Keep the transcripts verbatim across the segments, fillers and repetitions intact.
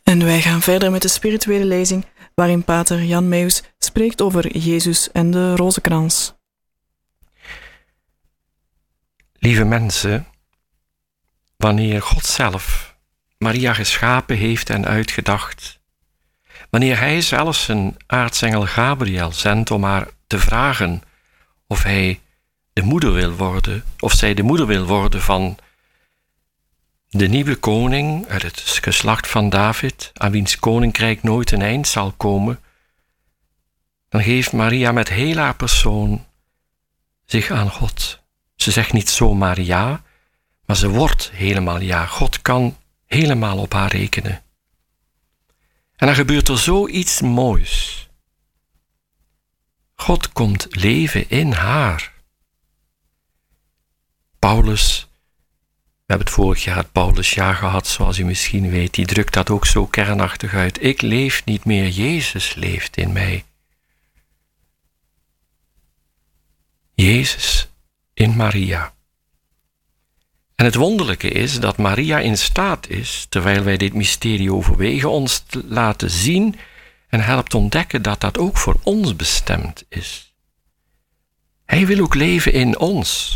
En wij gaan verder met de spirituele lezing, waarin pater Jan Meus spreekt over Jezus en de rozenkrans. Lieve mensen, wanneer God zelf Maria geschapen heeft en uitgedacht, wanneer hij zelfs zijn aartsengel Gabriel zendt om haar te vragen of hij de moeder wil worden, of zij de moeder wil worden van de nieuwe koning uit het geslacht van David, aan wiens koninkrijk nooit een eind zal komen, dan geeft Maria met heel haar persoon zich aan God. Ze zegt niet zomaar ja, maar ze wordt helemaal ja. God kan helemaal op haar rekenen. En dan gebeurt er zoiets moois. God komt leven in haar. Paulus, we hebben het vorig jaar het Paulusjaar gehad, zoals u misschien weet, die drukt dat ook zo kernachtig uit. Ik leef niet meer, Jezus leeft in mij. Jezus in Maria. En het wonderlijke is dat Maria in staat is, terwijl wij dit mysterie overwegen, ons te laten zien en helpt ontdekken dat dat ook voor ons bestemd is. Hij wil ook leven in ons.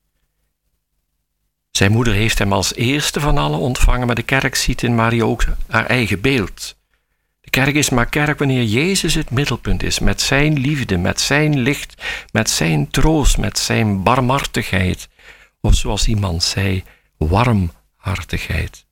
Zijn moeder heeft hem als eerste van allen ontvangen, maar de kerk ziet in Maria ook haar eigen beeld. De kerk is maar kerk wanneer Jezus het middelpunt is, met zijn liefde, met zijn licht, met zijn troost, met zijn barmhartigheid. Of zoals iemand zei, warmhartigheid.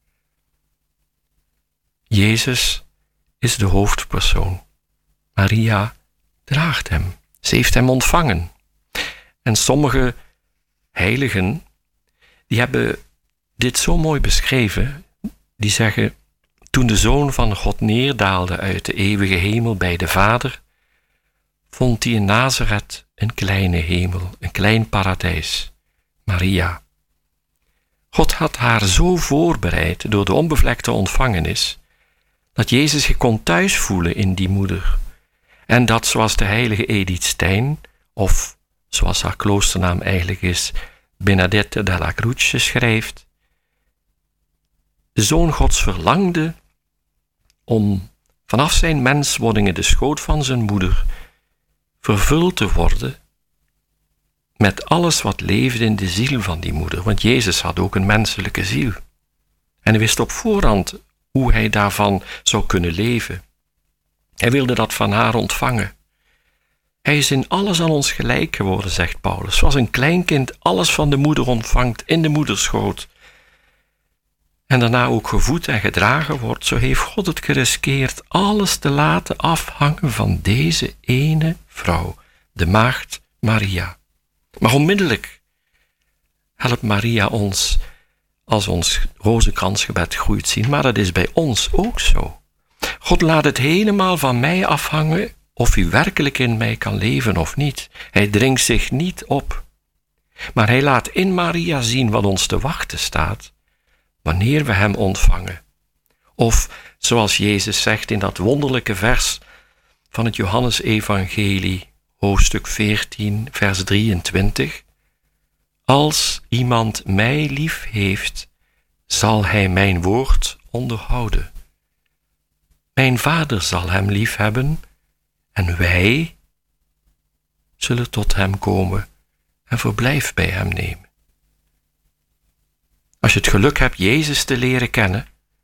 Jezus is de hoofdpersoon. Maria draagt hem. Ze heeft hem ontvangen. En sommige heiligen, die hebben dit zo mooi beschreven. Die zeggen, toen de Zoon van God neerdaalde uit de eeuwige hemel bij de Vader, vond hij in Nazareth een kleine hemel, een klein paradijs. Maria. God had haar zo voorbereid door de onbevlekte ontvangenis, dat Jezus zich kon thuis voelen in die moeder. En dat, zoals de heilige Edith Stein, of zoals haar kloosternaam eigenlijk is, Benedetta della Croce schrijft, de Zoon Gods verlangde om vanaf zijn menswording in de schoot van zijn moeder vervuld te worden met alles wat leefde in de ziel van die moeder. Want Jezus had ook een menselijke ziel. En hij wist op voorhand hoe hij daarvan zou kunnen leven. Hij wilde dat van haar ontvangen. Hij is in alles aan ons gelijk geworden, zegt Paulus. Zoals een kleinkind alles van de moeder ontvangt in de moederschoot. En daarna ook gevoed en gedragen wordt, zo heeft God het geriskeerd alles te laten afhangen van deze ene vrouw, de maagd Maria. Maar onmiddellijk helpt Maria ons als ons rozenkransgebed groeit zien, maar dat is bij ons ook zo. God laat het helemaal van mij afhangen of u werkelijk in mij kan leven of niet. Hij dringt zich niet op, maar hij laat in Maria zien wat ons te wachten staat wanneer we hem ontvangen. Of zoals Jezus zegt in dat wonderlijke vers van het Johannesevangelie, hoofdstuk veertien, vers drieëntwintig. Als iemand mij lief heeft, zal hij mijn woord onderhouden. Mijn Vader zal hem lief hebben en wij zullen tot hem komen en verblijf bij hem nemen. Als je het geluk hebt Jezus te leren kennen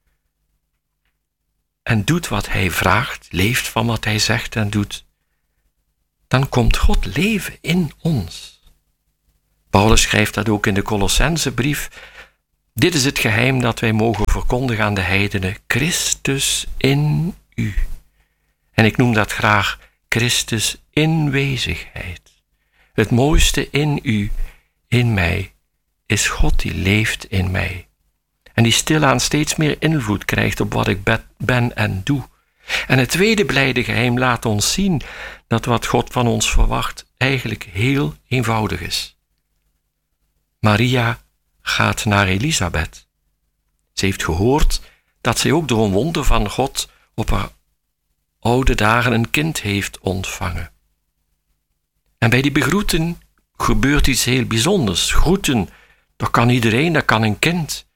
en doet wat hij vraagt, leeft van wat hij zegt en doet, dan komt God leven in ons. Paulus schrijft dat ook in de Colossensebrief. Dit is het geheim dat wij mogen verkondigen aan de heidenen. Christus in u. En ik noem dat graag Christus inwezigheid. Het mooiste in u, in mij, is God die leeft in mij. En die stilaan steeds meer invloed krijgt op wat ik ben en doe. En het tweede blijde geheim laat ons zien dat wat God van ons verwacht eigenlijk heel eenvoudig is. Maria gaat naar Elisabeth. Ze heeft gehoord dat zij ook door een wonder van God op haar oude dagen een kind heeft ontvangen. En bij die begroeten gebeurt iets heel bijzonders. Groeten, dat kan iedereen, dat kan een kind.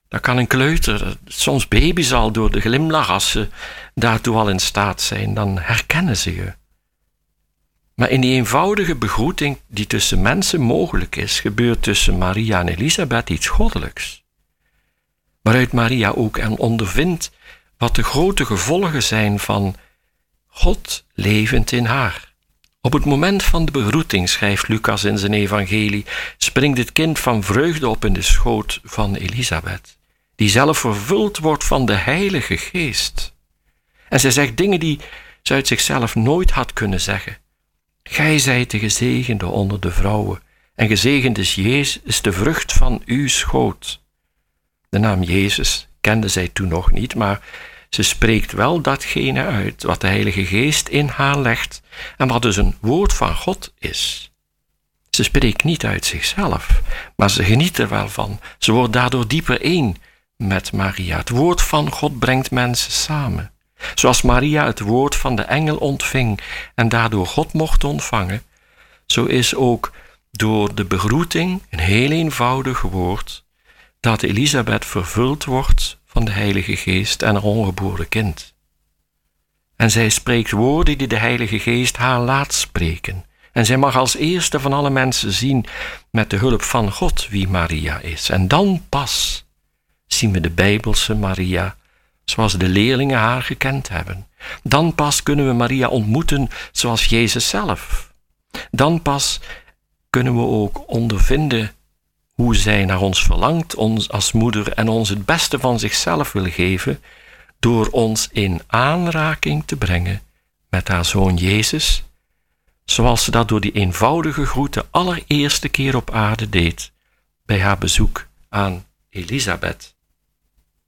Dat kan een kleuter, soms baby's al, door de glimlach, als ze daartoe al in staat zijn, dan herkennen ze je. Maar in die eenvoudige begroeting die tussen mensen mogelijk is, gebeurt tussen Maria en Elisabeth iets goddelijks. Waaruit Maria ook ondervindt wat de grote gevolgen zijn van God levend in haar. Op het moment van de begroeting, schrijft Lucas in zijn evangelie, springt het kind van vreugde op in de schoot van Elisabeth, die zelf vervuld wordt van de Heilige Geest. En zij zegt dingen die ze uit zichzelf nooit had kunnen zeggen. Gij zijt de gezegende onder de vrouwen, en gezegend is Jezus, de vrucht van uw schoot. De naam Jezus kende zij toen nog niet, maar ze spreekt wel datgene uit wat de Heilige Geest in haar legt en wat dus een woord van God is. Ze spreekt niet uit zichzelf, maar ze geniet er wel van. Ze wordt daardoor dieper één met Maria. Het woord van God brengt mensen samen. Zoals Maria het woord van de engel ontving en daardoor God mocht ontvangen, zo is ook door de begroeting een heel eenvoudig woord dat Elisabeth vervuld wordt van de Heilige Geest en haar ongeboren kind. En zij spreekt woorden die de Heilige Geest haar laat spreken. En zij mag als eerste van alle mensen zien met de hulp van God wie Maria is. En dan pas zien we de Bijbelse Maria zoals de leerlingen haar gekend hebben. Dan pas kunnen we Maria ontmoeten zoals Jezus zelf. Dan pas kunnen we ook ondervinden hoe zij naar ons verlangt, ons als moeder, en ons het beste van zichzelf wil geven, door ons in aanraking te brengen met haar zoon Jezus, zoals ze dat door die eenvoudige groet de allereerste keer op aarde deed, bij haar bezoek aan Elisabeth.